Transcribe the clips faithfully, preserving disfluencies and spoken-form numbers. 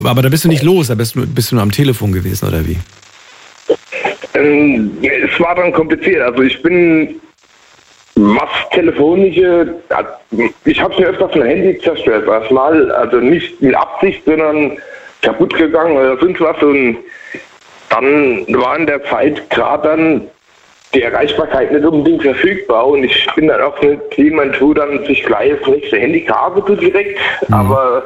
Aber da bist du nicht los, da bist du, bist du nur am Telefon gewesen, oder wie? Ähm, es war dann kompliziert. Also ich bin, was telefonische, ich habe mir öfters ein Handy zerstört, erstmal, also nicht mit Absicht, sondern kaputt gegangen oder sonst was. Und dann war in der Zeit gerade dann die Erreichbarkeit nicht unbedingt verfügbar. Und ich bin dann auch nicht jemand, wo dann sich gleich das nächste Handy kaufen tut direkt. Mhm. Aber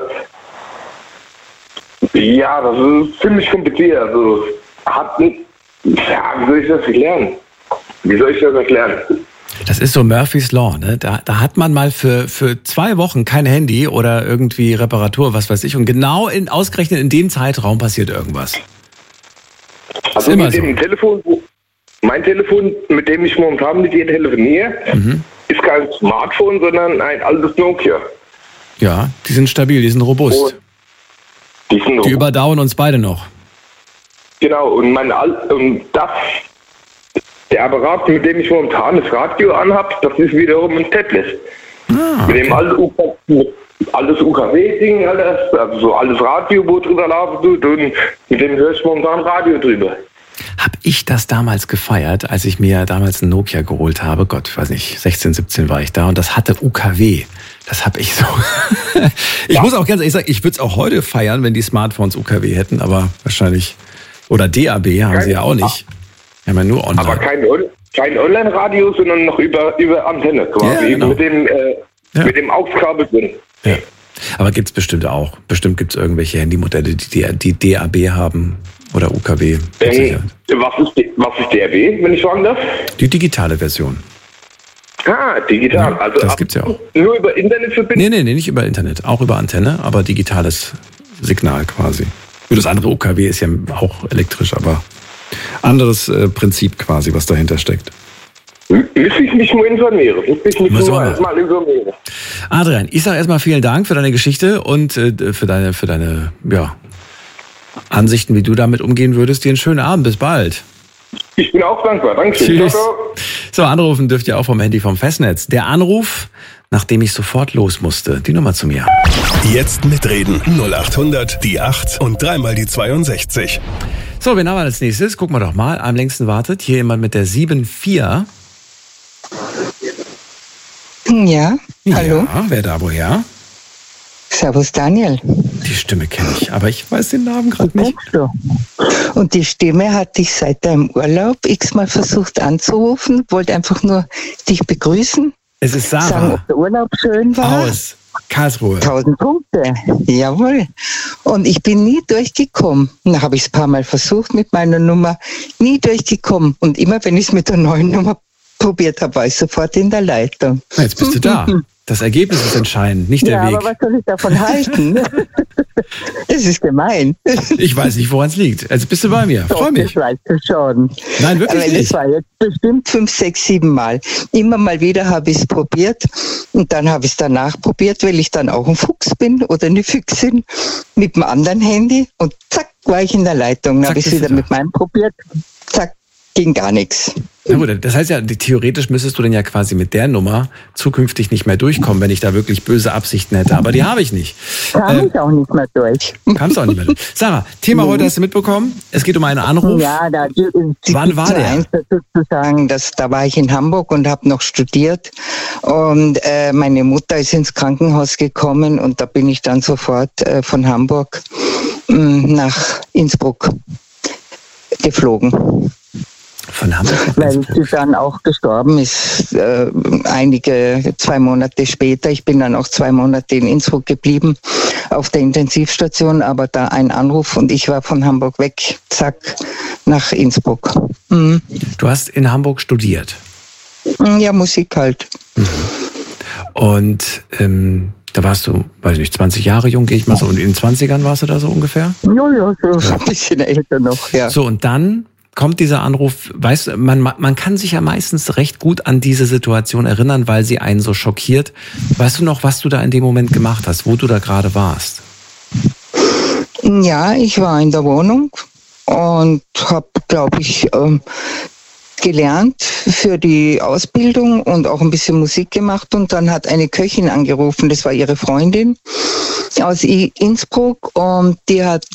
ja, das ist ziemlich kompliziert. Also hat nicht, ja, wie soll ich das erklären? Wie soll ich das erklären? Das ist so Murphy's Law, ne? Da, da hat man mal für, für zwei Wochen kein Handy oder irgendwie Reparatur, was weiß ich. Und genau in, ausgerechnet in dem Zeitraum passiert irgendwas. Also mit dem so. Telefon, mein Telefon, mit dem ich momentan mit dir telefoniere, mhm. ist kein Smartphone, sondern ein altes Nokia. Ja, die sind stabil, die sind robust. Und die sind die überdauern uns beide noch. Genau, und mein Al und das, der Apparat, mit dem ich momentan das Radio anhab, das ist wiederum ein Tablet. Ah, mit dem okay. alles U K W-Ding, alles, also so alles Radio, wo drüber laufen tut, und mit dem höre ich momentan Radio drüber. Hab ich das damals gefeiert, als ich mir damals ein Nokia geholt habe? Gott, ich weiß nicht, sechzehn, siebzehn war ich da und das hatte U K W. Das hab ich so. Ich ja. muss auch ganz ehrlich sagen, ich würde es auch heute feiern, wenn die Smartphones U K W hätten, aber wahrscheinlich. Oder D A B haben kein, sie ja auch nicht. Ja, man nur online. Aber kein, kein Online-Radio, sondern noch über, über Antenne quasi. Ja, genau. Mit dem, äh, ja. mit dem A U X-Kabel drin. Ja. Aber gibt's bestimmt auch. Bestimmt gibt's irgendwelche Handymodelle, die, die die D A B haben oder U K W. Ähm, was, ist, was ist D A B, wenn ich fragen darf? Die digitale Version. Ah, digital. Ja, also das gibt's ja auch. Nur über Internet verbinden? Nee, nee, nee, nicht über Internet. Auch über Antenne, aber digitales Signal quasi. Für das andere U K W ist ja auch elektrisch, aber anderes äh, Prinzip quasi, was dahinter steckt. Müsste ich mich nur informieren. Müsste ich mich nur erstmal informieren. Adrian, ich sage erstmal vielen Dank für deine Geschichte und äh, für deine, für deine ja, Ansichten, wie du damit umgehen würdest. Dir einen schönen Abend, bis bald. Ich bin auch dankbar, danke schön. Tschüss. So, anrufen dürft ihr auch vom Handy vom Festnetz. Der Anruf, nachdem ich sofort los musste. Die Nummer zu mir. Jetzt mitreden. null acht hundert, die acht und dreimal die zweiundsechzig. So, wen haben wir als nächstes? Gucken wir doch mal. Am längsten wartet hier jemand mit der sieben vier. Ja, hallo. Ja, wer da woher? Servus Daniel. Die Stimme kenne ich, aber ich weiß den Namen gerade nicht. Und die Stimme hatte ich seit deinem Urlaub x-mal versucht anzurufen, wollte einfach nur dich begrüßen. Es ist Sarah. Sagen, ob der Urlaub schön war. Aus Karlsruhe. Tausend Punkte, jawohl. Und ich bin nie durchgekommen. Da habe ich es ein paar Mal versucht mit meiner Nummer, nie durchgekommen. Und immer wenn ich es mit der neuen Nummer probiert habe, war ich sofort in der Leitung. Na, jetzt bist du da. Das Ergebnis ist entscheidend, nicht der ja, Weg. Ja, aber was soll ich davon halten? Das ist gemein. Ich weiß nicht, woran es liegt. Jetzt bist du bei mir. Freue mich. Das weißt du schon. Nein, wirklich aber nicht. Das war jetzt bestimmt fünf, sechs, sieben Mal. Immer mal wieder habe ich es probiert und dann habe ich es danach probiert, weil ich dann auch ein Fuchs bin oder eine Füchsin mit dem anderen Handy und zack, war ich in der Leitung. Dann habe ich es wieder mit meinem probiert. Zack, ging gar nichts. Na gut, das heißt ja, theoretisch müsstest du denn ja quasi mit der Nummer zukünftig nicht mehr durchkommen, wenn ich da wirklich böse Absichten hätte. Aber die habe ich nicht. Kam ähm, ich auch nicht mehr durch. Kamst du auch nicht mehr durch. Sarah, Thema mhm. heute hast du mitbekommen. Es geht um einen Anruf. Ja, da Wann war der? Eins dazu zu sagen, dass, da war ich in Hamburg und habe noch studiert. Und äh, meine Mutter ist ins Krankenhaus gekommen und da bin ich dann sofort äh, von Hamburg mh, nach Innsbruck geflogen. Von Hamburg nach Weil sie dann auch gestorben ist, äh, einige, zwei Monate später. Ich bin dann auch zwei Monate in Innsbruck geblieben, auf der Intensivstation, aber da ein Anruf und ich war von Hamburg weg, zack, nach Innsbruck. Mhm. Du hast in Hamburg studiert? Ja, Musik halt. Mhm. Und ähm, da warst du, weiß ich nicht, zwanzig Jahre jung, gehe ich mal so, und in den zwanzigern warst du da so ungefähr? Ja, ja, so ja. Ein bisschen älter noch, ja. So, und dann kommt dieser Anruf, weißt du, man, man kann sich ja meistens recht gut an diese Situation erinnern, weil sie einen so schockiert. Weißt du noch, was du da in dem Moment gemacht hast, wo du da gerade warst? Ja, ich war in der Wohnung und habe, glaube ich, ähm, gelernt für die Ausbildung und auch ein bisschen Musik gemacht und dann hat eine Köchin angerufen, das war ihre Freundin aus Innsbruck und die hat